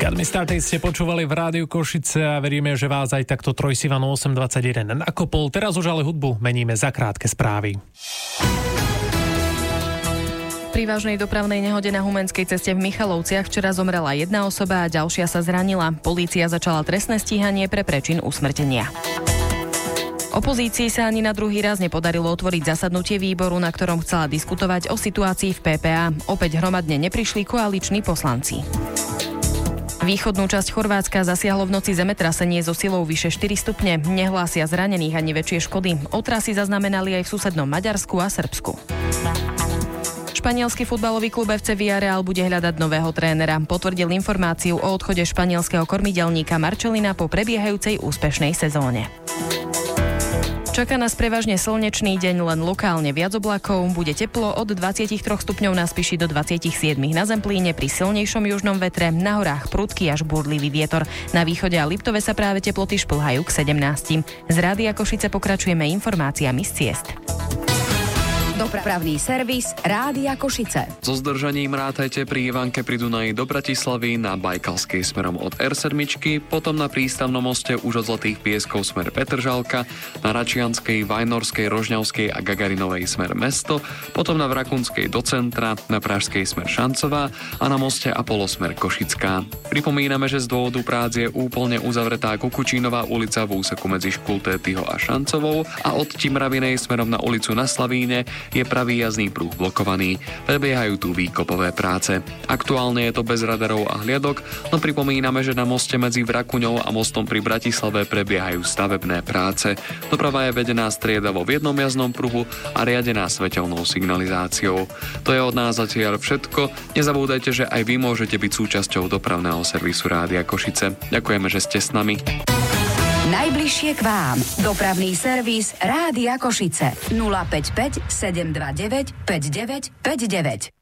Got Me Started ste počúvali v Rádiu Košice a veríme, že vás aj takto Trojsivanu 821 nakopol. Teraz už ale hudbu meníme za krátke správy. Pri vážnej dopravnej nehode na Humenskej ceste v Michalovciach včera zomrela jedna osoba a ďalšia sa zranila. Polícia začala trestné stíhanie pre prečin usmrtenia. Opozícii sa ani na druhý raz nepodarilo otvoriť zasadnutie výboru, na ktorom chcela diskutovať o situácii v PPA. Opäť hromadne neprišli koaliční poslanci. Východnú časť Chorvátska zasiahlo v noci zemetrasenie so silou vyše 4 stupne. Nehlásia zranených ani väčšie škody. Otrasy zaznamenali aj v susednom Maďarsku a Srbsku. Španielsky futbalový klub FC Villarreal bude hľadať nového trénera. Potvrdil informáciu o odchode španielského kormidelníka Marcelina po prebiehajúcej úspešnej sezóne. Čaká nás prevažne slnečný deň, len lokálne viac oblakov. Bude teplo od 23 stupňov na Spiši do 27 na Zemplíne pri silnejšom južnom vetre, na horách prudký až búrlivý vietor. Na východe a Liptove sa práve teploty šplhajú k 17. Z Rádia Košice pokračujeme informáciami z ciest. Dopravný servis Rádia Košice. So zdržaním rátajte pri Ivanke pri Dunaji do Bratislavy, na Bajkalskej smerom od R7, potom na Prístavnom moste už od Zlatých Pieskov smer Petržalka, na Račianskej, Vajnorskej, Rožňavskej a Gagarinovej smer Mesto, potom na Vrakunskej do centra, na Pražskej smer Šancová a na moste Apollo smer Košická. Pripomíname, že z dôvodu prác je úplne uzavretá Kukučínová ulica v úseku medzi Škultétyho a Šancovou a od Timravinej smerom na ulicu na Slavíne je pravý jazdný pruh blokovaný. Prebiehajú tu výkopové práce. Aktuálne je to bez radarov a hliadok, no pripomíname, že na moste medzi Vrakuňou a mostom pri Bratislave prebiehajú stavebné práce. Doprava je vedená striedavo v jednom jazdnom pruhu a riadená svetelnou signalizáciou. To je od nás zatiaľ všetko. Nezabúdajte, že aj vy môžete byť súčasťou dopravného servisu Rádia Košice. Ďakujeme, že ste s nami. Najbližšie k vám. Dopravný servis Rádia Košice. 055 729 5959.